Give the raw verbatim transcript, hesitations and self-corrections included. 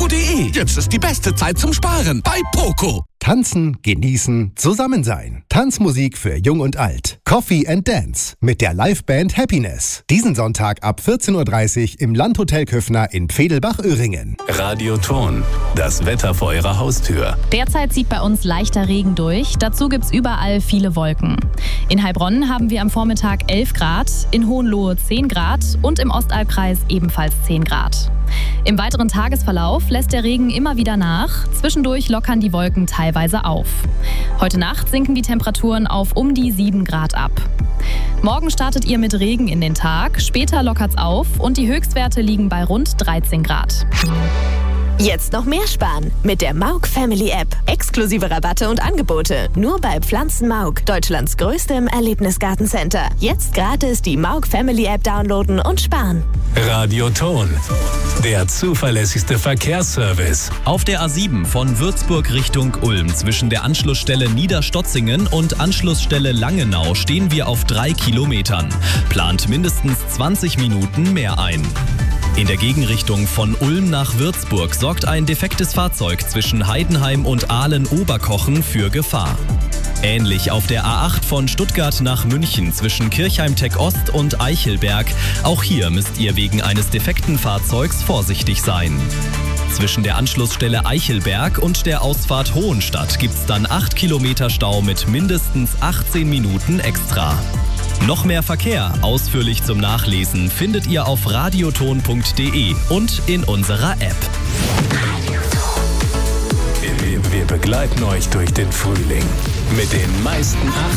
poco punkt de. Jetzt ist die beste Zeit zum Sparen bei Poco. Tanzen, genießen, zusammen sein. Tanzmusik für Jung und Alt. Coffee and Dance mit der Liveband Happiness. Diesen Sonntag ab vierzehn Uhr dreißig im Landhotel Köffner in Pfedelbach-Öhringen. Radioton, das Wetter vor Ihrer Haustür. Derzeit zieht bei uns leichter Regen durch. Dazu gibt's überall viele Wolken. In Heilbronn haben wir am Vormittag elf Grad, in Hohenlohe zehn Grad und im Ostalbkreis ebenfalls zehn Grad. Im weiteren Tagesverlauf lässt der Regen immer wieder nach. Zwischendurch lockern die Wolken teilweise auf. Heute Nacht sinken die Temperaturen auf um die sieben Grad ab. Morgen startet ihr mit Regen in den Tag, später lockert's auf und die Höchstwerte liegen bei rund dreizehn Grad. Jetzt noch mehr sparen mit der Mauk Family App. Exklusive Rabatte und Angebote. Nur bei Pflanzen Mauk, Deutschlands größtem Erlebnisgartencenter. Jetzt gratis die Mauk Family App downloaden und sparen. Radioton, der zuverlässigste Verkehrsservice. Auf der A sieben von Würzburg Richtung Ulm zwischen der Anschlussstelle Niederstotzingen und Anschlussstelle Langenau stehen wir auf drei Kilometern. Plant mindestens zwanzig Minuten mehr ein. In der Gegenrichtung von Ulm nach Würzburg sorgt ein defektes Fahrzeug zwischen Heidenheim und Aalen-Oberkochen für Gefahr. Ähnlich auf der A acht von Stuttgart nach München zwischen Kirchheim-Tech Ost und Eichelberg. Auch hier müsst ihr wegen eines defekten Fahrzeugs vorsichtig sein. Zwischen der Anschlussstelle Eichelberg und der Ausfahrt Hohenstadt gibt's dann acht Kilometer Stau mit mindestens achtzehn Minuten extra. Noch mehr Verkehr, ausführlich zum Nachlesen, findet ihr auf radioton punkt de und in unserer App. Wir, wir begleiten euch durch den Frühling mit den meisten